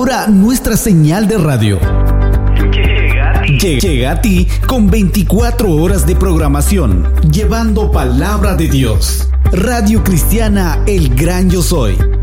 ahora nuestra señal de radio llega a ti con 24 horas de programación, llevando palabra de Dios. Radio Cristiana El Gran Yo Soy,